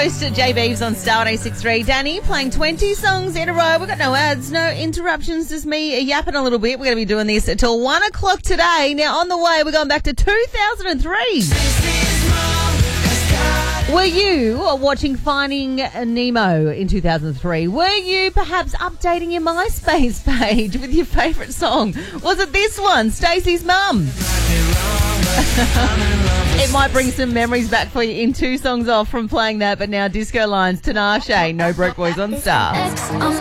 host, Jay Beeves on Star 106.3. Danny playing 20 songs in a row. We've got no ads, no interruptions, just me yapping a little bit. We're going to be doing this until 1 o'clock today. Now, on the way, we're going back to 2003. Were you watching Finding Nemo in 2003? Were you perhaps updating your MySpace page with your favourite song? Was it this one, Stacey's Mum? It might bring some memories back for you in 2 songs off from playing that, but now Disco Lines, Tinashe, No Broke Boys on Star.